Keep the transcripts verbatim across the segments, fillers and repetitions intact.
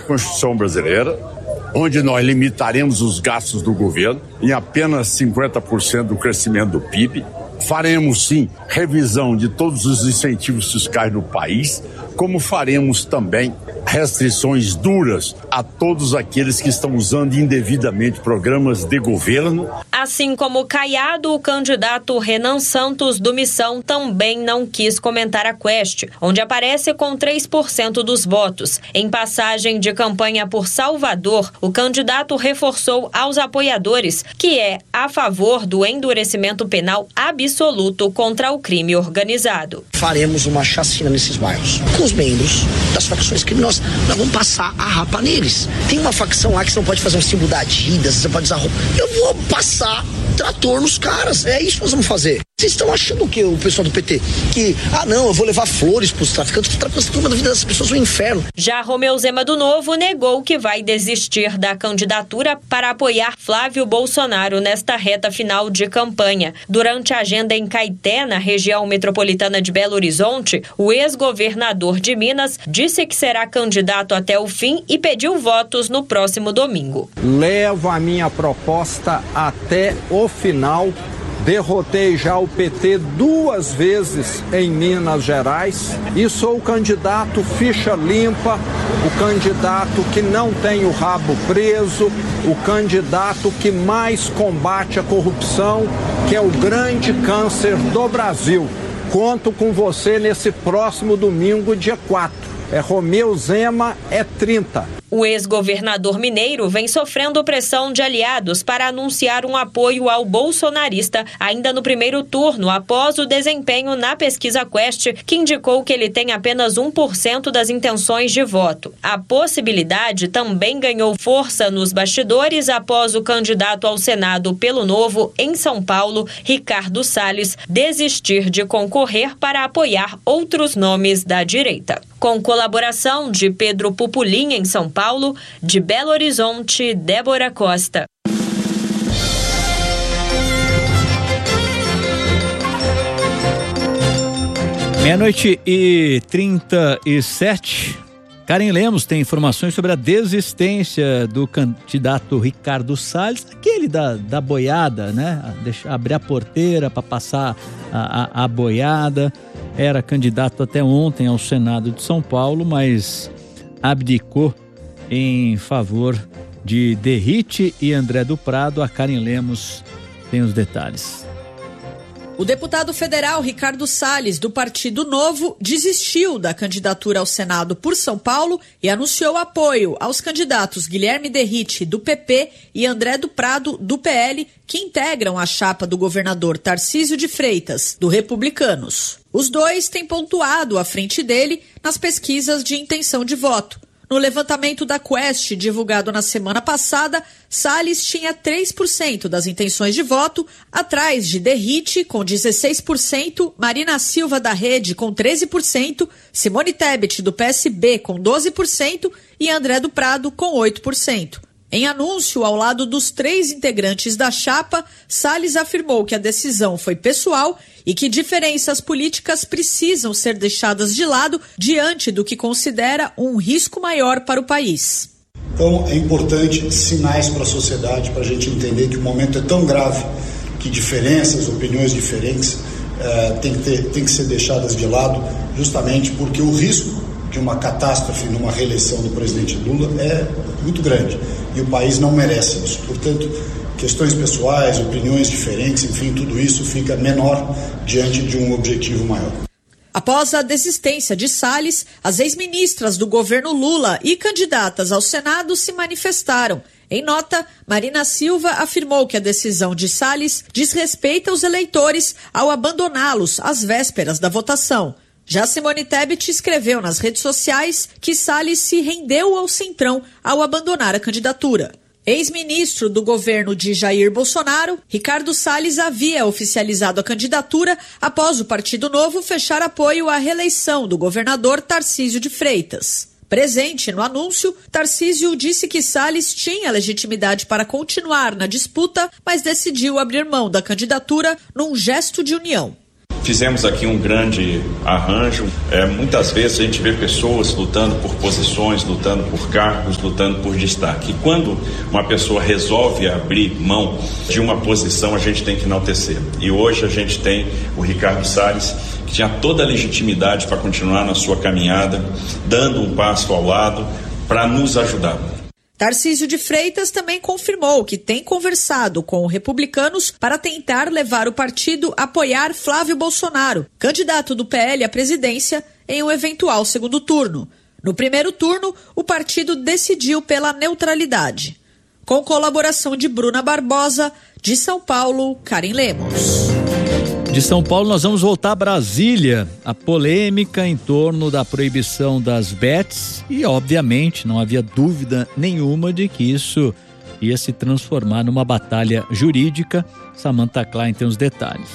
Constituição brasileira, onde nós limitaremos os gastos do governo em apenas cinquenta por cento do crescimento do P I B. Faremos, sim, revisão de todos os incentivos fiscais no país, como faremos também restrições duras a todos aqueles que estão usando indevidamente programas de governo. Assim como Caiado, o candidato Renan Santos do Missão também não quis comentar a Quest, onde aparece com três por cento dos votos. Em passagem de campanha por Salvador, o candidato reforçou aos apoiadores que é a favor do endurecimento penal absoluto contra o crime organizado. Faremos uma chacina nesses bairros, com os membros das facções criminosas. Nós vamos passar a rapa neles. Tem uma facção lá que você não pode fazer um símbolo da Adidas, você pode usar roupa. Eu vou passar trator nos caras. É isso que nós vamos fazer. Vocês estão achando o que, o pessoal do P T? Que, ah não, eu vou levar flores pros traficantes. Os traficantes estão da vida dessas pessoas um inferno. Já Romeu Zema do Novo negou que vai desistir da candidatura para apoiar Flávio Bolsonaro nesta reta final de campanha. Durante a agenda em Caeté, na região metropolitana de Belo Horizonte, o ex-governador de Minas disse que será candidato até o fim e pediu votos no próximo domingo. Levo a minha proposta até o final. Derrotei já o P T duas vezes em Minas Gerais e sou o candidato ficha limpa, o candidato que não tem o rabo preso, o candidato que mais combate a corrupção, que é o grande câncer do Brasil. Conto com você nesse próximo domingo, dia quatro. É Romeu Zema, é trinta. O ex-governador mineiro vem sofrendo pressão de aliados para anunciar um apoio ao bolsonarista ainda no primeiro turno, após o desempenho na pesquisa Quest, que indicou que ele tem apenas um por cento das intenções de voto. A possibilidade também ganhou força nos bastidores após o candidato ao Senado pelo Novo, em São Paulo, Ricardo Salles, desistir de concorrer para apoiar outros nomes da direita. Com colaboração de Pedro Pupulim, em São Paulo, de Belo Horizonte, Débora Costa. Meia-noite e trinta e sete. Karen Lemos tem informações sobre a desistência do candidato Ricardo Salles, aquele da, da boiada, né? Deixar, abrir a porteira para passar a, a, a boiada. Era candidato até ontem ao Senado de São Paulo, mas abdicou em favor de Derrite e André do Prado. A Karen Lemos tem os detalhes. O deputado federal Ricardo Salles, do Partido Novo, desistiu da candidatura ao Senado por São Paulo e anunciou apoio aos candidatos Guilherme Derrite, do P P, e André do Prado, do P L, que integram a chapa do governador Tarcísio de Freitas, do Republicanos. Os dois têm pontuado à frente dele nas pesquisas de intenção de voto. No levantamento da Quest, divulgado na semana passada, Salles tinha três por cento das intenções de voto, atrás de Derrite, com dezesseis por cento, Marina Silva, da Rede, com treze por cento, Simone Tebet, do P S B, com doze por cento e André do Prado, com oito por cento. Em anúncio, ao lado dos três integrantes da chapa, Salles afirmou que a decisão foi pessoal e que diferenças políticas precisam ser deixadas de lado diante do que considera um risco maior para o país. Então, é importante sinais para a sociedade, para a gente entender que o momento é tão grave que diferenças, opiniões diferentes eh, tem que ter, tem que ser deixadas de lado, justamente porque o risco de uma catástrofe numa reeleição do presidente Lula é muito grande e o país não merece isso. Portanto, questões pessoais, opiniões diferentes, enfim, tudo isso fica menor diante de um objetivo maior. Após a desistência de Salles, as ex-ministras do governo Lula e candidatas ao Senado se manifestaram. Em nota, Marina Silva afirmou que a decisão de Salles desrespeita os eleitores ao abandoná-los às vésperas da votação. Já Simone Tebet escreveu nas redes sociais que Salles se rendeu ao Centrão ao abandonar a candidatura. Ex-ministro do governo de Jair Bolsonaro, Ricardo Salles havia oficializado a candidatura após o Partido Novo fechar apoio à reeleição do governador Tarcísio de Freitas. Presente no anúncio, Tarcísio disse que Salles tinha legitimidade para continuar na disputa, mas decidiu abrir mão da candidatura num gesto de união. Fizemos aqui um grande arranjo. É, muitas vezes a gente vê pessoas lutando por posições, lutando por cargos, lutando por destaque. E quando uma pessoa resolve abrir mão de uma posição, a gente tem que enaltecer. E hoje a gente tem o Ricardo Salles, que tinha toda a legitimidade para continuar na sua caminhada, dando um passo ao lado para nos ajudar. Tarcísio de Freitas também confirmou que tem conversado com republicanos para tentar levar o partido a apoiar Flávio Bolsonaro, candidato do P L à presidência, em um eventual segundo turno. No primeiro turno, o partido decidiu pela neutralidade. Com colaboração de Bruna Barbosa, de São Paulo, Karen Lemos. De São Paulo nós vamos voltar a Brasília, a polêmica em torno da proibição das bets e obviamente não havia dúvida nenhuma de que isso ia se transformar numa batalha jurídica. Samantha Klein tem os detalhes.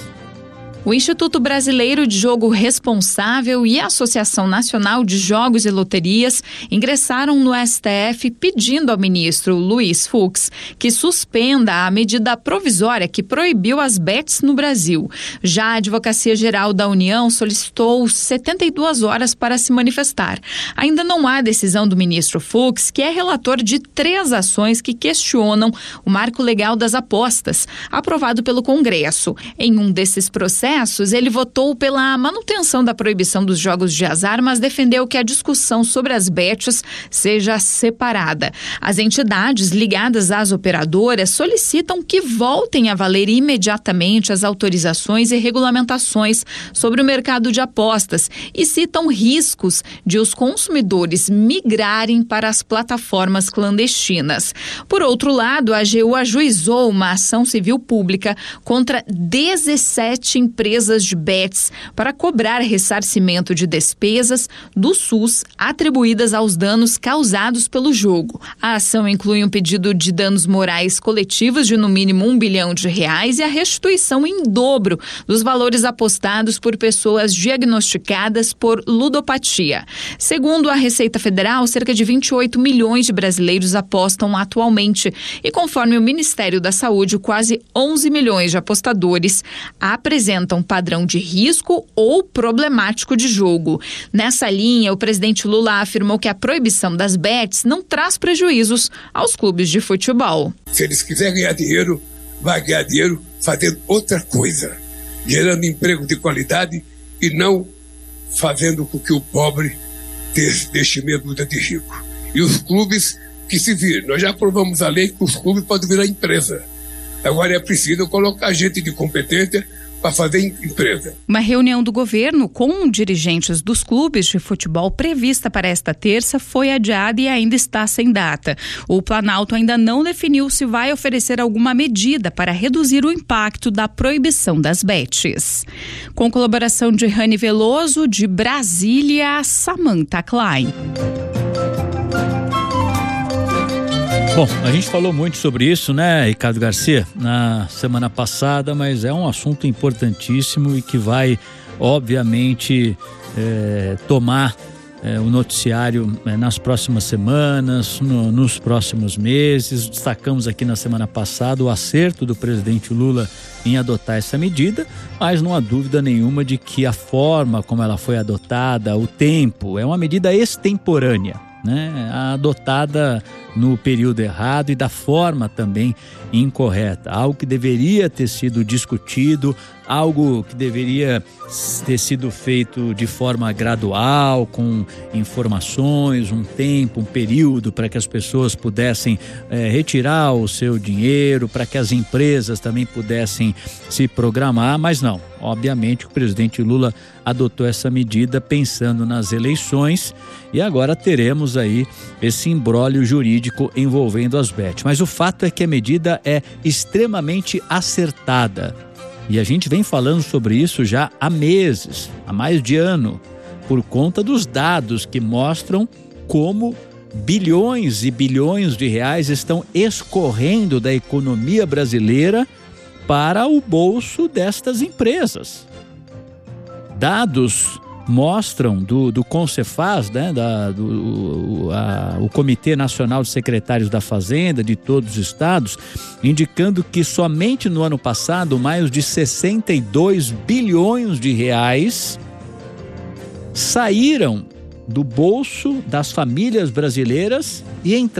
O Instituto Brasileiro de Jogo Responsável e a Associação Nacional de Jogos e Loterias ingressaram no S T F pedindo ao ministro Luiz Fux que suspenda a medida provisória que proibiu as bets no Brasil. Já a Advocacia Geral da União solicitou setenta e duas horas para se manifestar. Ainda não há decisão do ministro Fux, que é relator de três ações que questionam o marco legal das apostas, aprovado pelo Congresso. Em um desses processos, ele votou pela manutenção da proibição dos jogos de azar, mas defendeu que a discussão sobre as bets seja separada. As entidades ligadas às operadoras solicitam que voltem a valer imediatamente as autorizações e regulamentações sobre o mercado de apostas e citam riscos de os consumidores migrarem para as plataformas clandestinas. Por outro lado, a AGU ajuizou uma ação civil pública contra dezessete empresas empresas de bets para cobrar ressarcimento de despesas do SUS atribuídas aos danos causados pelo jogo. A ação inclui um pedido de danos morais coletivos de no mínimo um bilhão de reais e a restituição em dobro dos valores apostados por pessoas diagnosticadas por ludopatia. Segundo a Receita Federal, cerca de vinte e oito milhões de brasileiros apostam atualmente e, conforme o Ministério da Saúde, quase onze milhões de apostadores apresentam um padrão de risco ou problemático de jogo. Nessa linha, o presidente Lula afirmou que a proibição das bets não traz prejuízos aos clubes de futebol. Se eles quiserem ganhar dinheiro, vai ganhar dinheiro fazendo outra coisa, gerando emprego de qualidade e não fazendo com que o pobre deixe medo de rico. E os clubes que se viram, nós já aprovamos a lei que os clubes podem virar empresa. Agora é preciso colocar gente de competência para fazer empresa. Uma reunião do governo com dirigentes dos clubes de futebol prevista para esta terça foi adiada e ainda está sem data. O Planalto ainda não definiu se vai oferecer alguma medida para reduzir o impacto da proibição das bets. Com colaboração de Rani Veloso, de Brasília, Samantha Klein. Bom, a gente falou muito sobre isso, né, Ricardo Garcia, na semana passada, mas é um assunto importantíssimo e que vai, obviamente, é, tomar é, o noticiário é, nas próximas semanas, no, nos próximos meses. Destacamos aqui na semana passada o acerto do presidente Lula em adotar essa medida, mas não há dúvida nenhuma de que a forma como ela foi adotada, o tempo, é uma medida extemporânea, né, adotada no período errado e da forma também incorreta, algo que deveria ter sido discutido, algo que deveria ter sido feito de forma gradual, com informações, um tempo, um período para que as pessoas pudessem é, retirar o seu dinheiro, para que as empresas também pudessem se programar, mas não. Obviamente o presidente Lula adotou essa medida pensando nas eleições e agora teremos aí esse imbróglio jurídico envolvendo as bets. Mas o fato é que a medida é extremamente acertada. E a gente vem falando sobre isso já há meses, há mais de ano, por conta dos dados que mostram como bilhões e bilhões de reais estão escorrendo da economia brasileira para o bolso destas empresas. Dados mostram do, do Concefaz, né, da, do, a, o Comitê Nacional de Secretários da Fazenda de todos os estados, indicando que somente no ano passado mais de sessenta e dois bilhões de reais saíram do bolso das famílias brasileiras e entraram